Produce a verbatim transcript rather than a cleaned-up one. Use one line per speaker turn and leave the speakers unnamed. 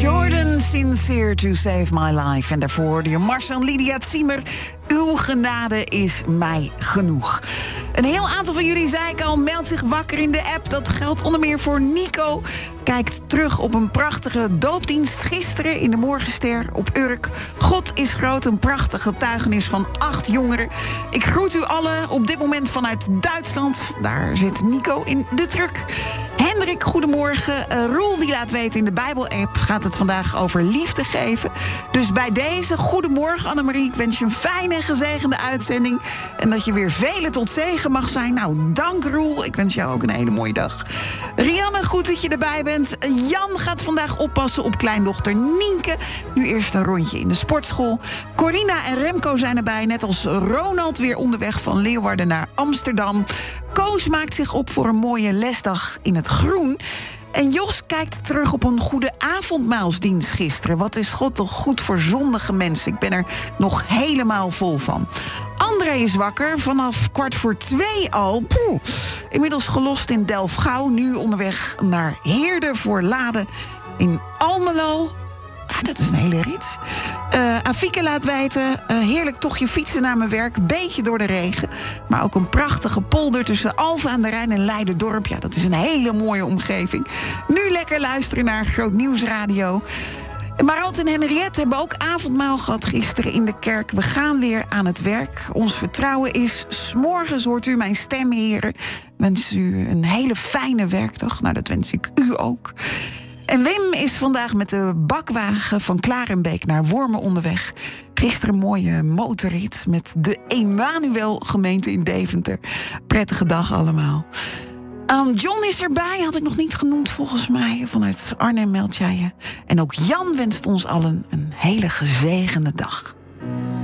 Jordan, Sincere to Save My Life. En daarvoor de Marcel en Lydia Ziemer. Uw genade is mij genoeg. Een heel aantal van jullie, zei ik al, meldt zich wakker in de app. Dat geldt onder meer voor Nico. Kijkt terug op een prachtige doopdienst gisteren in de Morgenster op Urk. God is groot, een prachtige getuigenis van acht jongeren. Ik groet u allen op dit moment vanuit Duitsland. Daar zit Nico in de truck. Hendrik, goedemorgen. Uh, Roel die laat weten in de Bijbel-app gaat het vandaag over liefde geven. Dus bij deze, goedemorgen Annemarie. Ik wens je een fijne en gezegende uitzending. En dat je weer velen tot zegen mag zijn. Nou, dank Roel. Ik wens jou ook een hele mooie dag. Rianne, goed dat je erbij bent. Jan gaat vandaag oppassen op kleindochter Nienke. Nu eerst een rondje in de sportschool. Corina en Remco zijn erbij. Net als Ronald weer onderweg van Leeuwarden naar Amsterdam. Koos maakt zich op voor een mooie lesdag in het groen. En Jos kijkt terug op een goede avondmaalsdienst gisteren. Wat is God toch goed voor zondige mensen. Ik ben er nog helemaal vol van. André is wakker, vanaf kwart voor twee al. Poeh, inmiddels gelost in Delfgauw. Nu onderweg naar Heerde voor Laden in Almelo. Ah, dat is een hele rit. Uh, Afike laat weten, uh, heerlijk tochtje fietsen naar mijn werk. Beetje door de regen. Maar ook een prachtige polder tussen Alphen aan de Rijn en Leiderdorp. Ja, dat is een hele mooie omgeving. Nu lekker luisteren naar Groot Nieuwsradio. Marot en Henriette hebben ook avondmaal gehad gisteren in de kerk. We gaan weer aan het werk. Ons vertrouwen is, 's morgens hoort u mijn stem, heren. Wens u een hele fijne werkdag. Nou, dat wens ik u ook. En Wim is vandaag met de bakwagen van Klarenbeek naar Wormen onderweg. Gisteren een mooie motorrit met de Emanuel gemeente in Deventer. Prettige dag allemaal. Um, John is erbij, had ik nog niet genoemd volgens mij. Vanuit Arnhem meldt jij je. En ook Jan wenst ons allen een hele gezegende dag.